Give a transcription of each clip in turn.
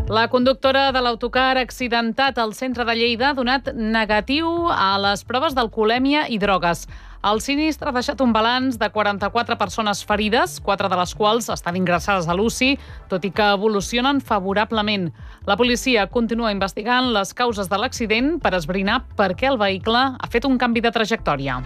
La conductora de l'autocar accidentat al centre de Lleida ha donat negatiu a les proves d'alcoholèmia i drogues. El sinistre ha deixat un balanç de 44 persones ferides, 4 de les quals estan ingressades a l'UCI, tot i que evolucionen favorablement. La policia continua investigant les causes de l'accident per esbrinar per què el vehicle ha fet un canvi de trajectòria.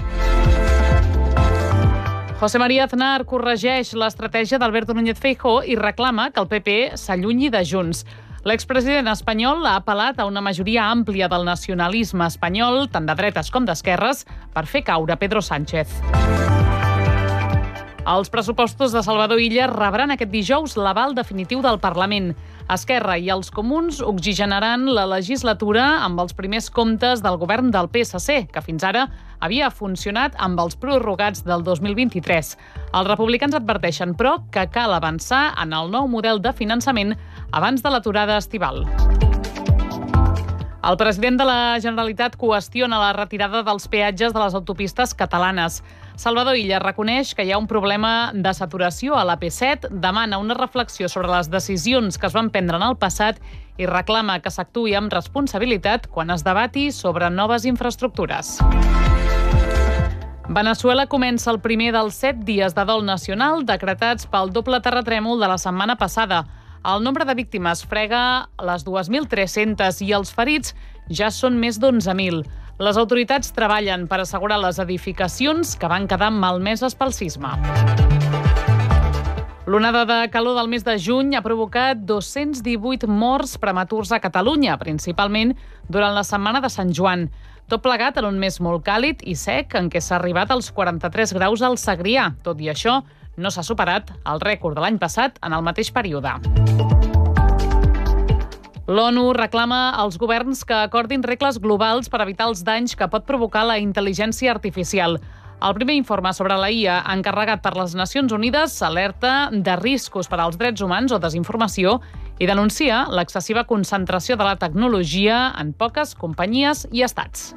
José María Aznar corregeix l'estratègia d'Alberto Núñez Feijóo i reclama que el PP s'allunyi de Junts. L'expresident espanyol ha apel·lat a una majoria àmplia del nacionalisme espanyol, tant de dretes com d'esquerres, per fer caure Pedro Sánchez. Els pressupostos de Salvador Illa rebran aquest dijous l'aval definitiu del Parlament. Esquerra i els comuns oxigenaran la legislatura amb els primers comptes del govern del PSC, que fins ara havia funcionat amb els prorrogats del 2023. Els republicans adverteixen, però, que cal avançar en el nou model de finançament abans de l'aturada estival. El president de la Generalitat qüestiona la retirada dels peatges de les autopistes catalanes. Salvador Illa reconeix que hi ha un problema de saturació a l'AP7, demana una reflexió sobre les decisions que es van prendre en el passat i reclama que s'actuï amb responsabilitat quan es debati sobre noves infraestructures. Veneçuela comença el primer dels 7 dies de dol nacional decretats pel doble terratrèmol de la setmana passada. El nombre de víctimes frega les 2.300 i els ferits ja són més d'11.000. Les autoritats treballen per assegurar les edificacions que van quedar malmeses pel sisme. L'onada de calor del mes de juny ha provocat 218 morts prematurs a Catalunya, principalment durant la setmana de Sant Joan. Tot plegat en un mes molt càlid i sec en què s'ha arribat als 43 graus al Segrià. Tot i això, no s'ha superat el rècord de l'any passat en el mateix període. L'ONU reclama als governs que acordin regles globals per evitar els danys que pot provocar la intel·ligència artificial. El primer informe sobre la IA encarregat per les Nacions Unides alerta de riscos per als drets humans o desinformació i denuncia l'excessiva concentració de la tecnologia en poques companyies i estats.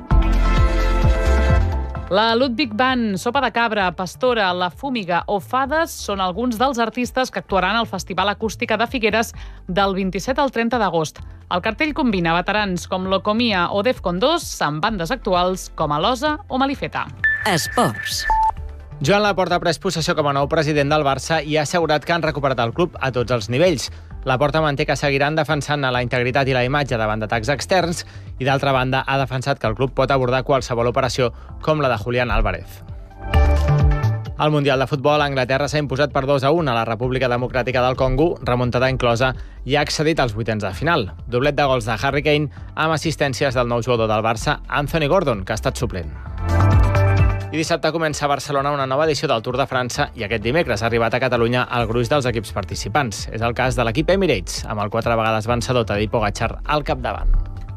La Ludwig Band, Sopa de Cabra, Pastora, La Fúmiga o Fades són alguns dels artistes que actuaran al Festival Acústica de Figueres del 27 al 30 d'agost. El cartell combina veterans com Locomia o Defcon 2 amb bandes actuals com Alosa o Malifeta. Esports. Joan Laporta ha pres possessió com a nou president del Barça i ha assegurat que han recuperat el club a tots els nivells. Laporta manté que seguiran defensant la integritat i la imatge davant d'atacs externs i, d'altra banda, ha defensat que el club pot abordar qualsevol operació com la de Julián Álvarez. Al Mundial de Futbol, Anglaterra s'ha imposat per 2-1 a la República Democràtica del Congo, remuntada inclosa, i ha accedit als vuitens de final. Doblet de gols de Harry Kane amb assistències del nou jugador del Barça, Anthony Gordon, que ha estat suplent. I dissabte comença a Barcelona una nova edició del Tour de França i aquest dimecres ha arribat a Catalunya el gruix dels equips participants. És el cas de l'equip Emirates, amb el 4 vegades vencedor Tadej Pogačar al capdavant.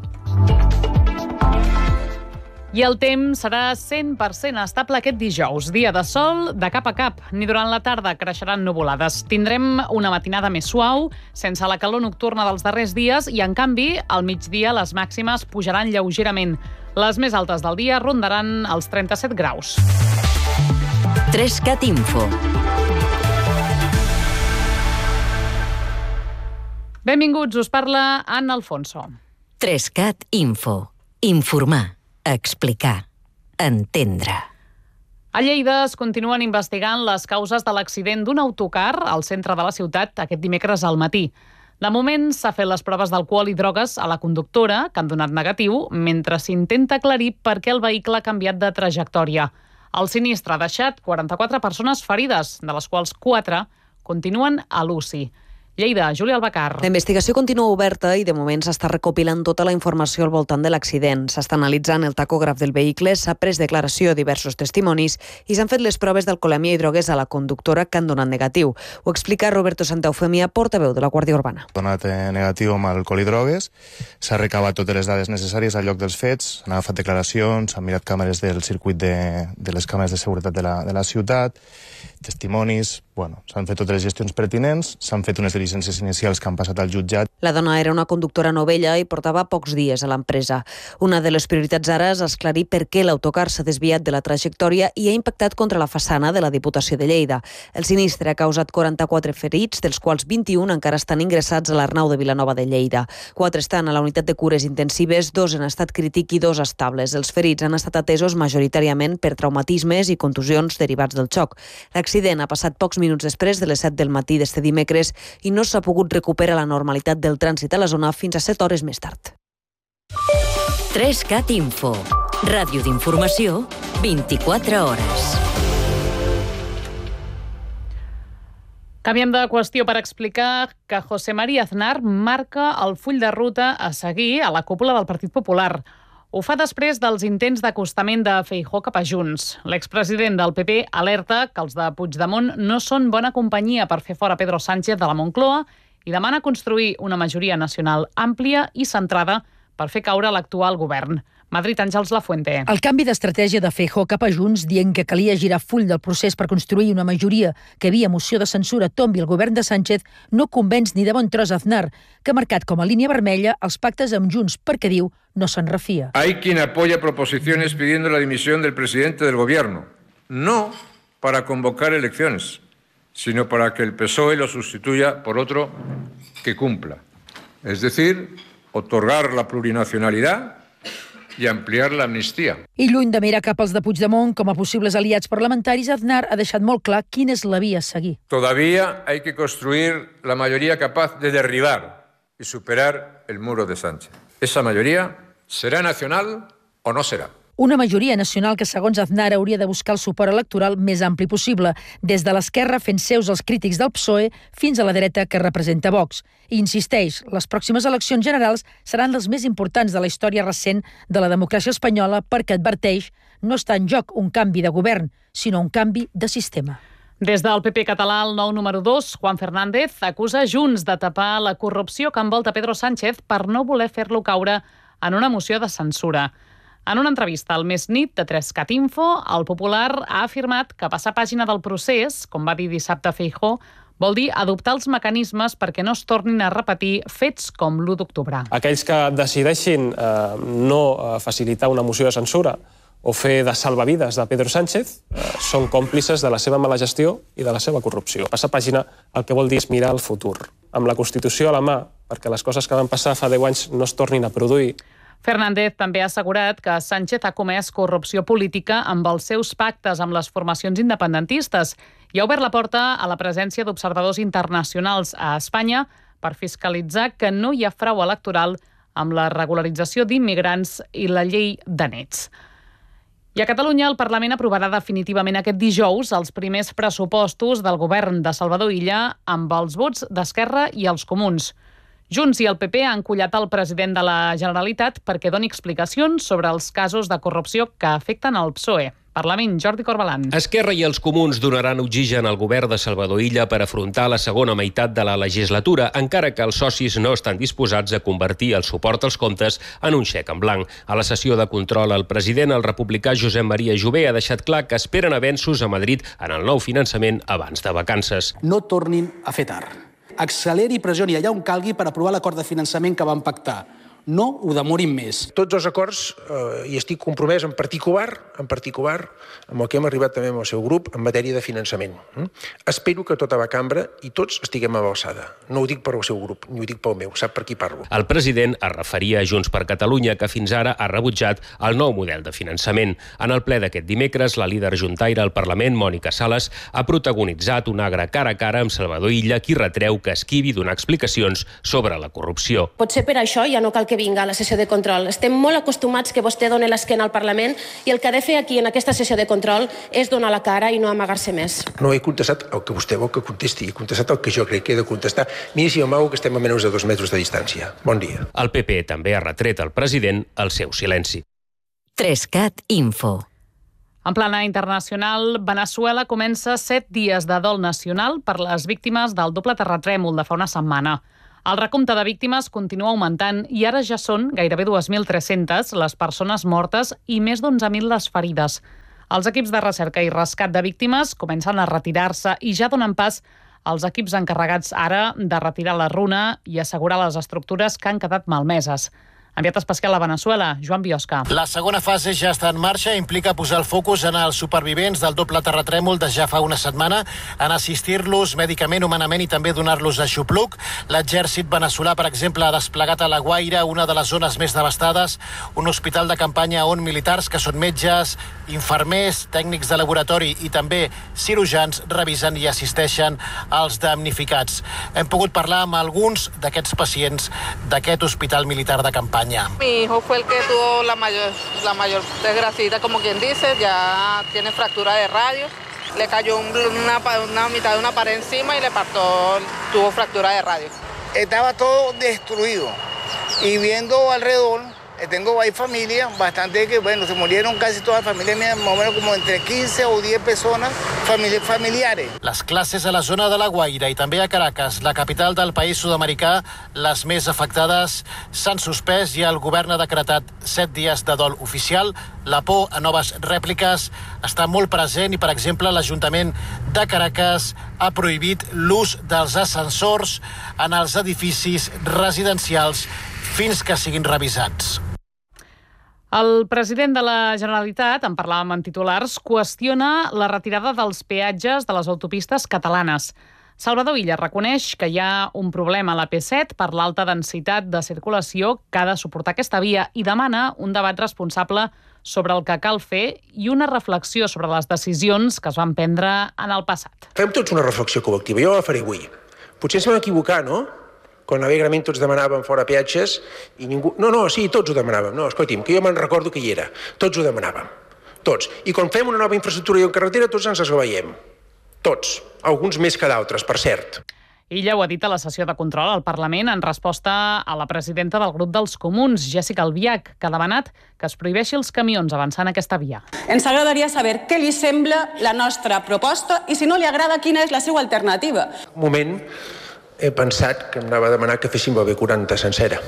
I el temps serà 100% estable aquest dijous. Dia de sol de cap a cap. Ni durant la tarda creixeran nuvolades. Tindrem una matinada més suau, sense la calor nocturna dels darrers dies i, en canvi, al migdia les màximes pujaran lleugerament. Les més altes del dia rondaran els 37 graus. 3CAT Info. Benvinguts, us parla Anna Alfonso. 3CAT Info. Informar, explicar, entendre. A Lleida es continuen investigant les causes de l'accident d'un autocar al centre de la ciutat aquest dimecres al matí. De moment, s'ha fet les proves d'alcohol i drogues a la conductora, que han donat negatiu, mentre s'intenta aclarir per què el vehicle ha canviat de trajectòria. El sinistre ha deixat 44 persones ferides, de les quals 4 continuen a l'UCI. Lleida, Júlia Albacar. La investigació continua oberta i de moment s'està recopilant tota la informació al voltant de l'accident. S'està analitzant el tacògraf del vehicle, s'ha pres declaració a diversos testimonis i s'han fet les proves d'alcoholèmia i drogues a la conductora que han donat negatiu. Ho explica Roberto Santaeufemia, portaveu de la Guàrdia Urbana. Donat negatiu amb alcohol i drogues, s'ha recavat totes les dades necessàries al lloc dels fets, s'han agafat declaracions, s'han mirat càmeres del circuit de les càmeres de seguretat de la ciutat, testimonis, s'han fet totes les gestions pertinents, s'han fet unes diligències inicials que han passat al jutjat. La dona era una conductora novella i portava pocs dies a l'empresa. Una de les prioritats ara és esclarir per què l'autocar s'ha desviat de la trajectòria i ha impactat contra la façana de la Diputació de Lleida. El sinistre ha causat 44 ferits, dels quals 21 encara estan ingressats a l'Arnau de Vilanova de Lleida. 4 estan a la unitat de cures intensives, 2 en estat crític i 2 estables. Els ferits han estat atesos majoritàriament per traumatismes i contusions derivats del xoc. L'accident ha passat pocs minuts després de les 7 del matí d'este dimecres i no s'ha pogut recuperar la normalitat del trànsit a la zona fins a 7 hores més tard. 3CAT Info. Ràdio d'informació, 24 hores. Canviem de qüestió per explicar que José María Aznar marca el full de ruta a seguir a la cúpula del Partit Popular. Ho fa després dels intents d'acostament de Feijóo cap a Junts. L'expresident del PP alerta que els de Puigdemont no són bona companyia per fer fora Pedro Sánchez de la Moncloa i demana construir una majoria nacional àmplia i centrada per fer caure l'actual govern. Madrid, Àngels Lafuente. El canvi d'estratègia de Feijóo cap a Junts, dient que calia girar full del procés per construir una majoria que via moció de censura tombi el govern de Sánchez, no convenç ni de bon tros Aznar, que ha marcat com a línia vermella els pactes amb Junts perquè, diu, no se'n refia. Hay quien apoya proposiciones pidiendo la dimisión del presidente del gobierno, no para convocar elecciones, sino para que el PSOE lo sustituya por otro que cumpla. Es decir, otorgar la plurinacionalidad y ampliar la amnistía. I lluny de mirar cap als de Puigdemont com a possibles aliats parlamentaris, Aznar ha deixat molt clar quina és la via a seguir. Todavía hay que construir la mayoría capaz de derribar y superar el muro de Sánchez. Esa mayoría será nacional o no será. Una majoria nacional que, segons Aznar, hauria de buscar el suport electoral més ampli possible, des de l'esquerra fent seus els crítics del PSOE fins a la dreta que representa Vox. I insisteix, les pròximes eleccions generals seran les més importants de la història recent de la democràcia espanyola perquè, adverteix, no està en joc un canvi de govern, sinó un canvi de sistema. Des del PP català, el nou número 2, Juan Fernández, acusa Junts de tapar la corrupció que envolta Pedro Sánchez per no voler fer-lo caure en una moció de censura. En una entrevista al Més Nit de 3CAT Info, el Popular ha afirmat que passar pàgina del procés, com va dir dissabte Feijóo, vol dir adoptar els mecanismes perquè no es tornin a repetir fets com l'1 d'octubre. Aquells que decideixin no facilitar una moció de censura o fer de salvavides de Pedro Sánchez són còmplices de la seva mala gestió i de la seva corrupció. Passar pàgina el que vol dir és mirar el futur, amb la Constitució a la mà, perquè les coses que van passar fa 10 anys no es tornin a produir. Fernández també ha assegurat que Sánchez ha comès corrupció política amb els seus pactes amb les formacions independentistes i ha obert la porta a la presència d'observadors internacionals a Espanya per fiscalitzar que no hi ha frau electoral amb la regularització d'immigrants i la llei de nets. I a Catalunya el Parlament aprovarà definitivament aquest dijous els primers pressupostos del govern de Salvador Illa amb els vots d'Esquerra i els Comuns. Junts i el PP han collat el president de la Generalitat perquè doni explicacions sobre els casos de corrupció que afecten el PSOE. Parlament, Jordi Corbalan. Esquerra i els Comuns donaran oxigen al govern de Salvador Illa per afrontar la segona meitat de la legislatura, encara que els socis no estan disposats a convertir el suport als comptes en un xec en blanc. A la sessió de control, el president, el republicà Josep Maria Jové, ha deixat clar que esperen avenços a Madrid en el nou finançament abans de vacances. No tornin a fer tard. Acceleri i pressioni allà on calgui per aprovar l'acord de finançament que van pactar. No ho demorin més. Tots els acords, i estic compromès en particular, amb el que hem arribat també amb el seu grup, en matèria de finançament. Espero que tota la cambra i tots estiguem a l'alçada. No ho dic per al seu grup, ni ho dic pel meu, sap per qui parlo. El president es referia a Junts per Catalunya, que fins ara ha rebutjat el nou model de finançament. En el ple d'aquest dimecres, la líder juntaire al Parlament, Mònica Sales, ha protagonitzat un agre cara a cara amb Salvador Illa, qui retreu que esquivi donar explicacions sobre la corrupció. Potser per això ja no cal que vinga a la sessió de control. Estem molt acostumats que vostè doni l'esquena al Parlament i el que ha de fer aquí en aquesta sessió de control és donar la cara i no amagar-se més. No he contestat el que vostè vol que contesti, he contestat el que jo crec que he de contestar. Miri si m'amago que estem a menys de 2 metres de distància. Bon dia. El PP també ha retret al president el seu silenci. 3CAT Info. En plana internacional, Veneçuela comença 7 dies de dol nacional per les víctimes del doble terratrèmol de fa una setmana. El recompte de víctimes continua augmentant i ara ja són gairebé 2.300 les persones mortes i més d'11.000 les ferides. Els equips de recerca i rescat de víctimes comencen a retirar-se i ja donen pas els equips encarregats ara de retirar la runa i assegurar les estructures que han quedat malmeses. Enviat especial a Veneçuela, Joan Biosca. La segona fase ja està en marxa, implica posar el focus en els supervivents del doble terratrèmol de ja fa una setmana, en assistir-los mèdicament, humanament i també donar-los aixopluc. L'exèrcit veneçolà, per exemple, ha desplegat a La Guaira, una de les zones més devastades, un hospital de campanya on militars, que són metges, infermers, tècnics de laboratori i també cirurgians, revisen i assisteixen als damnificats. Hem pogut parlar amb alguns d'aquests pacients d'aquest hospital militar de campanya. Mi hijo fue el que tuvo la mayor desgracia, como quien dice, ya tiene fractura de radio, le cayó una mitad de una pared encima y tuvo fractura de radio. Estaba todo destruido y viendo alrededor, hay familia bastante que, se murieron casi todas las familias mías, más o menos como entre 15 o 10 personas familiares. Les classes a la zona de La Guaira i també a Caracas, la capital del país sud-americà, les més afectades, s'han suspès i el govern ha decretat 7 dies de dol oficial. La por a noves rèpliques està molt present i, per exemple, l'Ajuntament de Caracas ha prohibit l'ús dels ascensors en els edificis residencials fins que siguin revisats. El president de la Generalitat, en parlàvem en titulars, qüestiona la retirada dels peatges de les autopistes catalanes. Salvador Illa reconeix que hi ha un problema a la P7 per l'alta densitat de circulació que ha de suportar aquesta via i demana un debat responsable sobre el que cal fer i una reflexió sobre les decisions que es van prendre en el passat. Fem tots una reflexió col·lectiva. Jo la faré avui. Potser ens vam equivocar, no? Quan alegrament tots demanàvem fora peatges i ningú... Sí, tots ho demanàvem. No, escolti'm, que jo me'n recordo que hi era. Tots ho demanàvem. Tots. I quan fem una nova infraestructura i una carretera, tots ens esglaiem. Tots. Alguns més que d'altres, per cert. Illa ho ha dit a la sessió de control al Parlament en resposta a la presidenta del grup dels Comuns, Jessica Albiach, que ha demanat que es prohibeixi els camions avançant aquesta via. Ens agradaria saber què li sembla la nostra proposta i, si no li agrada, quina és la seva alternativa. Un moment, he pensat que em anava a demanar que féssim la B40 sencera.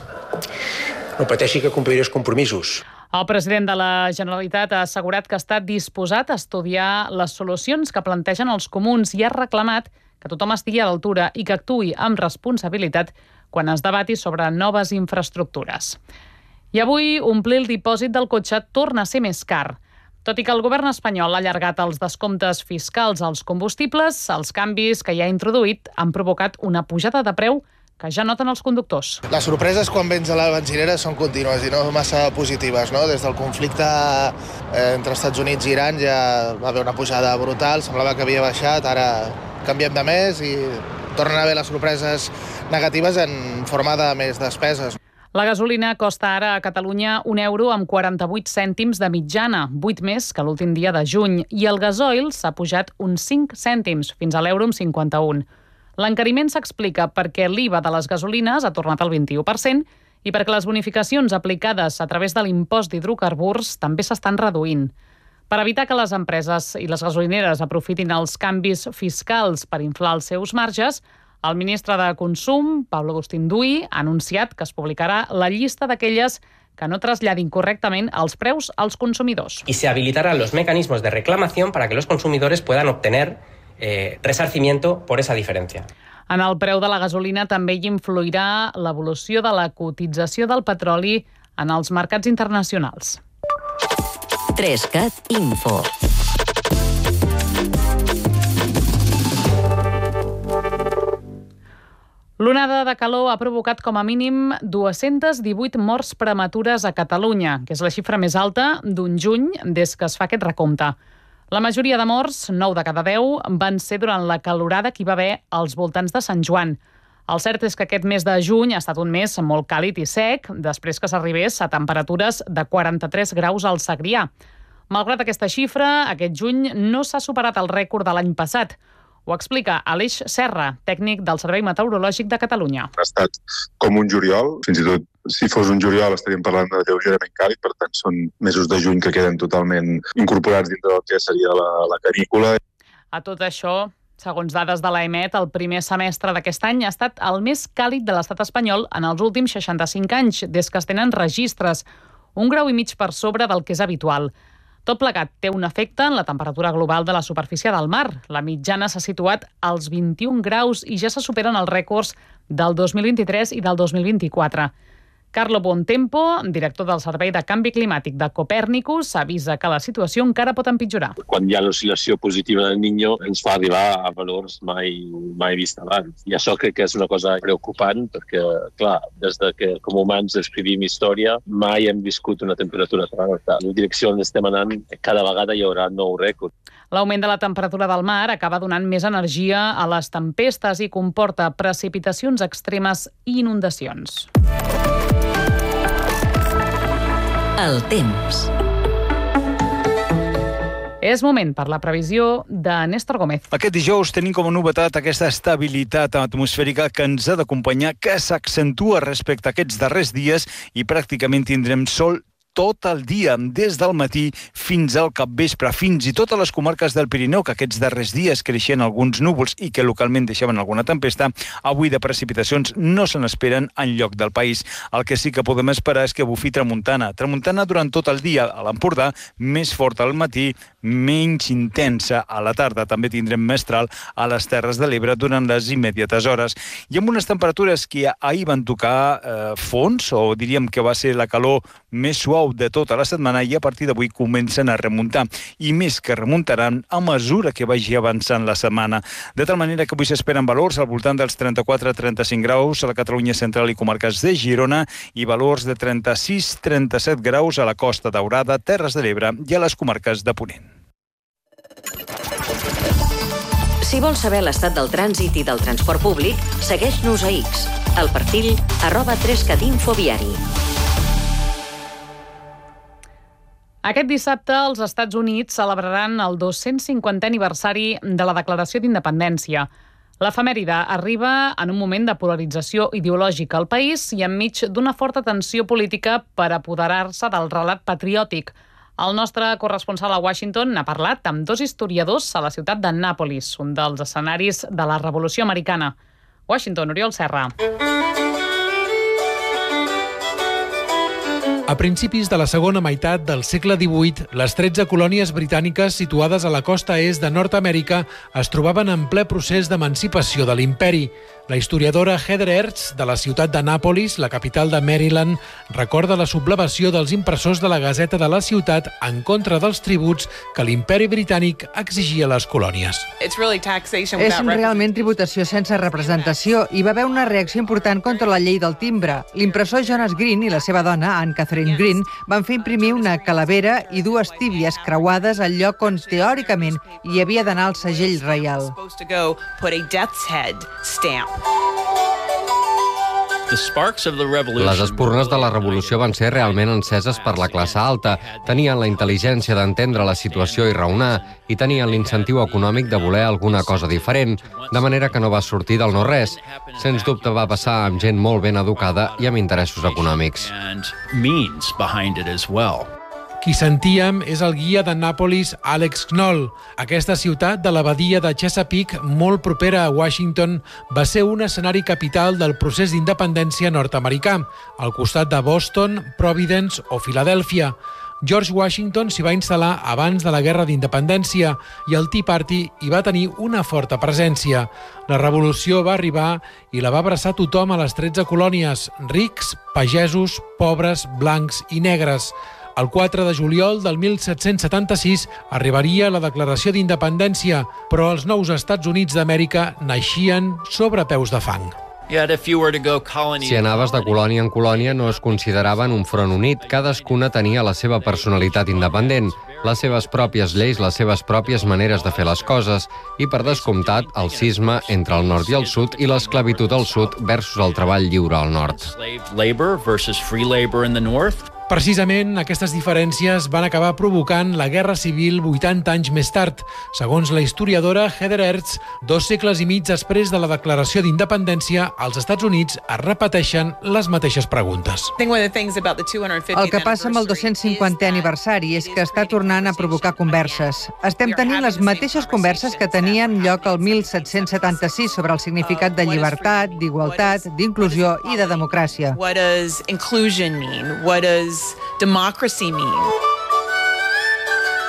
No pateixi que compliré els compromisos. El president de la Generalitat ha assegurat que està disposat a estudiar les solucions que plantegen els comuns i ha reclamat que tothom estigui a l'altura i que actuï amb responsabilitat quan es debati sobre noves infraestructures. I avui omplir el dipòsit del cotxe torna a ser més car. Tot i que el govern espanyol ha allargat els descomptes fiscals als combustibles, els canvis que hi ha introduït han provocat una pujada de preu que ja noten els conductors. Les sorpreses quan vens a la benzinera són contínues i no massa positives, no? Des del conflicte entre Estats Units i Iran ja va haver una pujada brutal, semblava que havia baixat, ara canviem de mes i tornen a haver les sorpreses negatives en forma de més despeses. La gasolina costa ara a Catalunya €1 amb 48 cèntims de mitjana, 8 més que l'últim dia de juny, i el gasoil s'ha pujat uns 5 cèntims, fins a l'euro amb 51. L'encariment s'explica perquè l'IVA de les gasolines ha tornat al 21% i perquè les bonificacions aplicades a través de l'impost d'hidrocarburs també s'estan reduint. Per evitar que les empreses i les gasolineres aprofitin els canvis fiscals per inflar els seus marges, el ministre de Consum, Pablo Agustín Duy, ha anunciat que es publicarà la llista d'aquelles que no traslladin correctament els preus als consumidors. Y se habilitarán los mecanismos de reclamación para que los consumidores puedan obtener resarcimiento por esa diferencia. En el preu de la gasolina també hi influirà l'evolució de la cotització del petroli en els mercats internacionals. 3CAT Info. L'onada de calor ha provocat com a mínim 218 morts prematures a Catalunya, que és la xifra més alta d'un juny des que es fa aquest recompte. La majoria de morts, 9 de cada 10, van ser durant la calorada que hi va haver als voltants de Sant Joan. El cert és que aquest mes de juny ha estat un mes molt càlid i sec, després que s'arribés a temperatures de 43 graus al Segrià. Malgrat aquesta xifra, aquest juny no s'ha superat el rècord de l'any passat. Ho explica Aleix Serra, tècnic del Servei Meteorològic de Catalunya. Ha estat com un juliol, fins i tot si fos un juliol estaríem parlant de lleugerament càlid, per tant són mesos de juny que queden totalment incorporats dintre del que seria la canícula. A tot això, segons dades de l'EMET, el primer semestre d'aquest any ha estat el més càlid de l'estat espanyol en els últims 65 anys, des que es tenen registres, 1,5 graus per sobre del que és habitual. Tot plegat té un efecte en la temperatura global de la superfície del mar. La mitjana s'ha situat als 21 graus i ja se superen els rècords del 2023 i del 2024. Carlo Bontempo, director del Servei de Canvi Climàtic de Copèrnicus, avisa que la situació encara pot empitjorar. Quan hi ha l'oscil·lació positiva del Niño ens fa arribar a valors mai vist abans. I això crec que és una cosa preocupant perquè, clar, des que com humans escrivim història mai hem viscut una temperatura tan alta. La direcció on estem anant, cada vegada hi haurà nou rècord. L'augment de la temperatura del mar acaba donant més energia a les tempestes i comporta precipitacions extremes i inundacions. El temps. És moment per la previsió de Néstor Gómez. Aquest dijous tenim com a novetat aquesta estabilitat atmosfèrica que ens ha d'acompanyar, que s'accentua respecte a aquests darrers dies i pràcticament tindrem sol tot el dia, des del matí fins al capvespre, fins i tot a les comarques del Pirineu, que aquests darrers dies creixien alguns núvols i que localment deixaven alguna tempesta, avui de precipitacions no se n'esperen enlloc del país. El que sí que podem esperar és que bufi tramuntana. Tramuntana durant tot el dia a l'Empordà, més forta al matí, menys intensa a la tarda. També tindrem mestral a les Terres de l'Ebre durant les immediates hores. I amb unes temperatures que ahir van tocar fons, o diríem que va ser la calor més suau de tota la setmana, i a partir d'avui comencen a remuntar, i més que remuntaran a mesura que vagi avançant la setmana. De tal manera que avui s'esperen valors al voltant dels 34-35 graus a la Catalunya central i comarques de Girona i valors de 36-37 graus a la Costa Daurada, Terres de l'Ebre i a les comarques de Ponent. Si vols saber l'estat del trànsit i del transport públic, segueix-nos a X, al perfil @3catinfoviari. Aquest dissabte els Estats Units celebraran el 250è aniversari de la Declaració d'Independència. L'efemèride arriba en un moment de polarització ideològica al país i enmig d'una forta tensió política per apoderar-se del relat patriòtic. El nostre corresponsal a Washington n'ha parlat amb dos historiadors a la ciutat d'Annapolis, un dels escenaris de la Revolució Americana. Washington, Oriol Serra. A principis de la segona meitat del segle XVIII, les 13 colònies britàniques situades a la costa est de Nord-Amèrica es trobaven en ple procés d'emancipació de l'imperi. La historiadora Heather Herz, de la ciutat d'Annapolis, la capital de Maryland, recorda la sublevació dels impressors de la Gazeta de la ciutat en contra dels tributs que l'imperi britànic exigia a les colònies. És realment tributació sense representació. Hi va haver una reacció important contra la llei del timbre. L'impressor Jonas Green i la seva dona, Anne Catherine Green, van fer imprimir una calavera i dues tíbies creuades al lloc on, teòricament, hi havia d'anar el segell reial. Les espurnes de la revolució van ser realment enceses per la classe alta. Tenien la intel·ligència d'entendre la situació i raonar, i tenien l'incentiu econòmic de voler alguna cosa diferent, de manera que no va sortir del no-res. Sens dubte va passar amb gent molt ben educada i amb interessos econòmics. Qui sentíem és el guia d'Annapolis, Alex Knoll. Aquesta ciutat de la badia de Chesapeake, molt propera a Washington, va ser un escenari capital del procés d'independència nord-americà, al costat de Boston, Providence o Filadèlfia. George Washington s'hi va instal·lar abans de la Guerra d'Independència i el Tea Party hi va tenir una forta presència. La revolució va arribar i la va abraçar tothom a les 13 colònies, rics, pagesos, pobres, blancs i negres. El 4 de juliol del 1776 arribaria la Declaració d'Independència, però els nous Estats Units d'Amèrica naixien sobre peus de fang. Si anaves de colònia en colònia no es consideraven un front unit, cadascuna tenia la seva personalitat independent, les seves pròpies lleis, les seves pròpies maneres de fer les coses i, per descomptat, el cisma entre el nord i el sud i l'esclavitud al sud versus el treball lliure al nord. Precisament, aquestes diferències van acabar provocant la Guerra Civil 80 anys més tard. Segons la historiadora Heather Herz, 2 segles i mig després de la Declaració d'Independència, als Estats Units es repeteixen les mateixes preguntes. El que passa amb el 250è aniversari és que està tornant a provocar converses. Estem tenint les mateixes converses que tenien lloc el 1776 sobre el significat de llibertat, d'igualtat, d'inclusió i de democràcia. What does inclusion mean? What does democracy mean?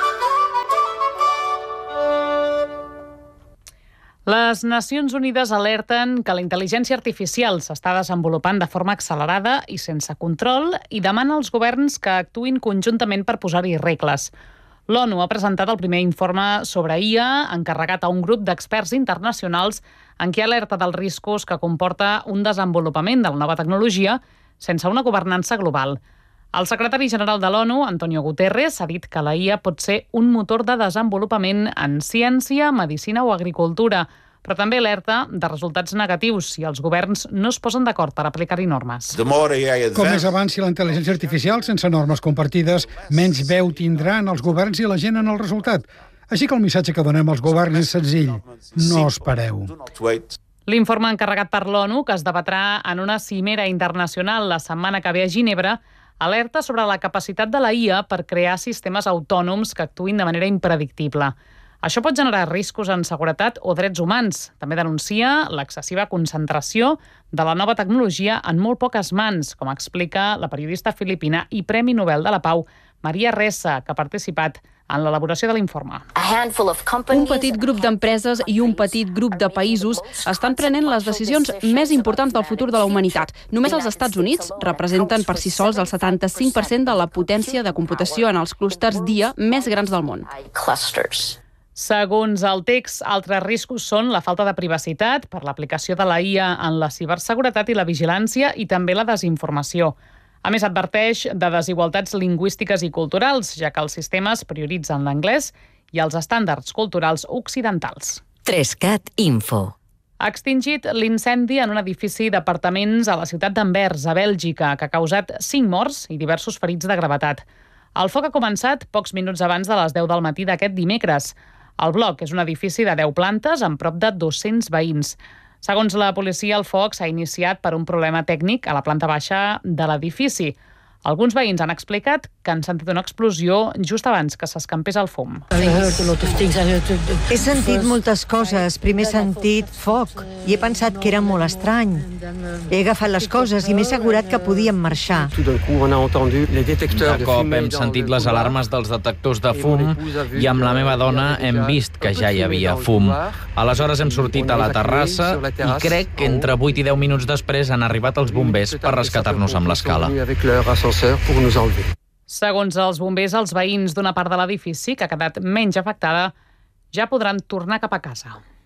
Les Nacions Unides alerten que la intel·ligència artificial s'està desenvolupant de forma accelerada i sense control i demana als governs que actuïn conjuntament per posar-hi regles. L'ONU ha presentat el primer informe sobre IA encarregat a un grup d'experts internacionals en què alerta dels riscos que comporta un desenvolupament de la nova tecnologia sense una governança global. El secretari general de l'ONU, Antonio Guterres, ha dit que la IA pot ser un motor de desenvolupament en ciència, medicina o agricultura, però també alerta de resultats negatius si els governs no es posen d'acord per aplicar-hi normes. Com més avanci la intel·ligència artificial, sense normes compartides, menys veu tindran els governs i la gent en el resultat. Així que el missatge que donem als governs és senzill. No espereu. L'informe encarregat per l'ONU, que es debatrà en una cimera internacional la setmana que ve a Ginebra, alerta sobre la capacitat de la IA per crear sistemes autònoms que actuïn de manera impredictible. Això pot generar riscos en seguretat o drets humans. També denuncia l'excessiva concentració de la nova tecnologia en molt poques mans, com explica la periodista filipina i Premi Nobel de la Pau, Maria Ressa, que ha participat en l'elaboració de l'informe. Un petit grup d'empreses i un petit grup de països estan prenent les decisions més importants del futur de la humanitat. Només els Estats Units representen per si sols el 75% de la potència de computació en els clústers d'IA més grans del món. Segons el text, altres riscos són la falta de privacitat per l'aplicació de la IA en la ciberseguretat i la vigilància i també la desinformació. A més, adverteix de desigualtats lingüístiques i culturals, ja que els sistemes prioritzen l'anglès i els estàndards culturals occidentals. 3CAT Info. Ha extingit l'incendi en un edifici d'apartaments a la ciutat d'Anvers, a Bèlgica, que ha causat 5 morts i diversos ferits de gravetat. El foc ha començat pocs minuts abans de les 10 del matí d'aquest dimecres. El bloc és un edifici de 10 plantes amb prop de 200 veïns. Segons la policia, el foc s'ha iniciat per un problema tècnic a la planta baixa de l'edifici. Alguns veïns han explicat que han sentit una explosió just abans que s'escampés el fum. He sentit moltes coses. Primer he sentit foc i he pensat que era molt estrany. He agafat les coses i m'he assegurat que podíem marxar. De cop hem sentit les alarmes dels detectors de fum i amb la meva dona hem vist que ja hi havia fum. Aleshores hem sortit a la terrassa i crec que entre 8 i 10 minuts després han arribat els bombers per rescatar-nos amb l'escala. Segons els bombers, els veïns d'una part de l'edifici que ha quedat menys afectada ja podran tornar cap a casa.